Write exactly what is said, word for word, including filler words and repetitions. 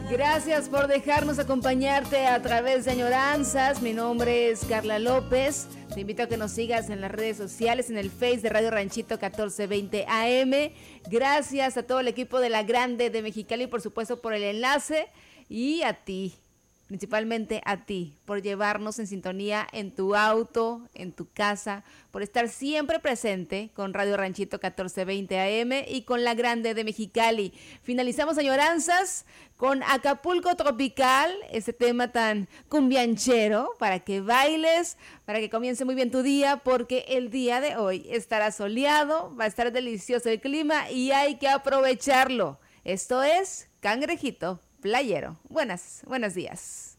Gracias por dejarnos acompañarte a través de Añoranzas. Mi nombre es Carla López. Te invito a que nos sigas en las redes sociales, en el Face de Radio Ranchito catorce veinte A M. Gracias a todo el equipo de La Grande de Mexicali, por supuesto, por el enlace. Y a ti, principalmente a ti, por llevarnos en sintonía en tu auto, en tu casa, por estar siempre presente con Radio Ranchito catorce veinte A M y con La Grande de Mexicali. Finalizamos Añoranzas con Acapulco Tropical, ese tema tan cumbianchero, para que bailes, para que comience muy bien tu día, porque el día de hoy estará soleado, va a estar delicioso el clima y hay que aprovecharlo. Esto es Cangrejito Playero. Buenas, buenos días.